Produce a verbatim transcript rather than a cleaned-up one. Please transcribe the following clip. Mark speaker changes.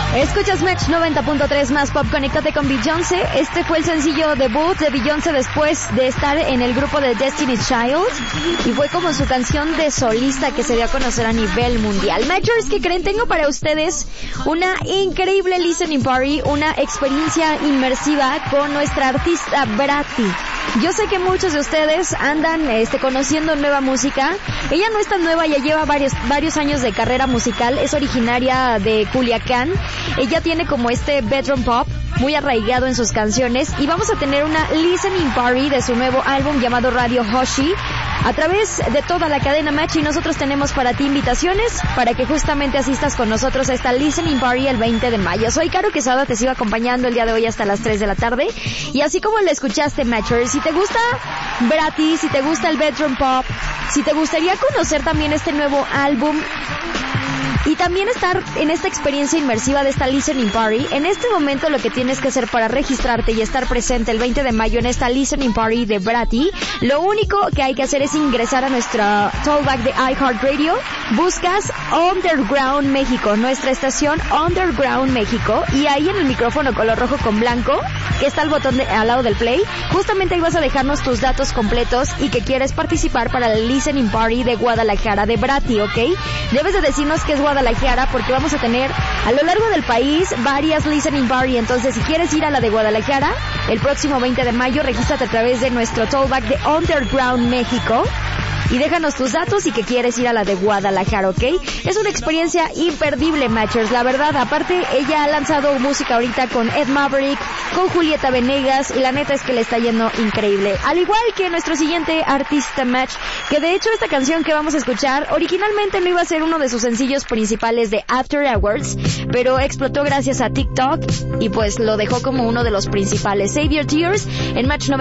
Speaker 1: Escuchas Match noventa punto tres más pop, conéctate con Beyoncé. Este fue el sencillo debut de Beyoncé después de estar en el grupo de Destiny's Child y fue como su canción de solista que se dio a conocer a nivel mundial. Matchers, ¿qué creen? Tengo para ustedes una increíble listening party, una experiencia inmersiva con nuestra artista Bratty. Yo sé que muchos de ustedes andan este, conociendo nueva música. Ella no es tan nueva, ya lleva varios, varios años de carrera musical, es originaria de Culiacán. Ella tiene como este bedroom pop muy arraigado en sus canciones y vamos a tener una listening party de su nuevo álbum llamado Radio Hoshi a través de toda la cadena Match, y nosotros tenemos para ti invitaciones para que justamente asistas con nosotros a esta listening party el veinte de mayo. Soy Caro Quesada, te sigo acompañando el día de hoy hasta las tres de la tarde, y así como le escuchaste, Matcher, si te gusta Bratty, si te gusta el bedroom pop, si te gustaría conocer también este nuevo álbum y también estar en esta experiencia inmersiva de esta listening party, en este momento lo que tienes que hacer para registrarte y estar presente el veinte de mayo en esta listening party de Bratty, lo único que hay que hacer es ingresar a nuestra Tollback de iHeartRadio, buscas Underground México, nuestra estación Underground México, y ahí en el micrófono color rojo con blanco, que está el botón de, al lado del play, justamente ahí vas a dejarnos tus datos completos y que quieres participar para la listening party de Guadalajara de Bratty, ¿ok? Debes de decirnos que es Guadalajara porque vamos a tener a lo largo del país varias listening party. Entonces, si quieres ir a la de Guadalajara el próximo veinte de mayo, regístrate a través de nuestro Tollback de Underground México y déjanos tus datos y que quieres ir a la de Guadalajara, ¿ok? Es una experiencia imperdible, Matchers, la verdad. Aparte, ella ha lanzado música ahorita con Ed Maverick, con Julieta Venegas, y la neta es que le está yendo increíble. Al igual que nuestro siguiente artista, Match, que de hecho esta canción que vamos a escuchar originalmente no iba a ser uno de sus sencillos principales de After Hours, pero explotó gracias a TikTok y pues lo dejó como uno de los principales. Save Your Tears en Match noventa.